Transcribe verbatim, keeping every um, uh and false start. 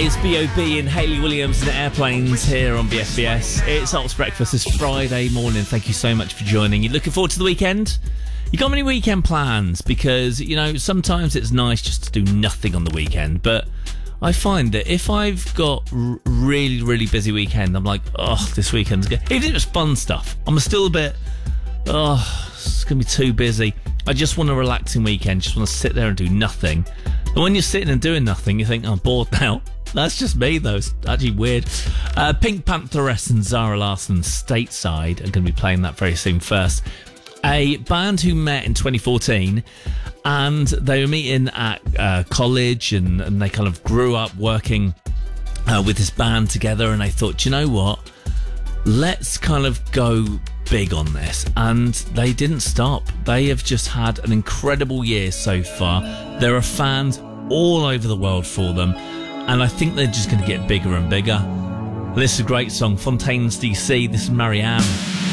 is B O B and Hayley Williams and Airplanes here on B F B S. It's Ops Breakfast this Friday morning. Thank you so much for joining. You looking forward to the weekend? You got many weekend plans? Because, you know, sometimes it's nice just to do nothing on the weekend, but I find that if I've got r- really, really busy weekend, I'm like, oh, this weekend's good. Even if it's fun stuff, I'm still a bit, oh, it's going to be too busy. I just want a relaxing weekend, just want to sit there and do nothing. And when you're sitting and doing nothing, you think, I'm bored now. That's just me, though. It's actually weird. Uh, Pink Pantheress and Zara Larsson, Stateside, are going to be playing that very soon first. A band who met in twenty fourteen, and they were meeting at uh, college, and, and they kind of grew up working uh, with this band together, and they thought, do you know what? Let's kind of go big on this. And they didn't stop. They have just had an incredible year so far. There are fans all over the world for them, and I think they're just going to get bigger and bigger. This is a great song, Fontaines D C. This is Marianne.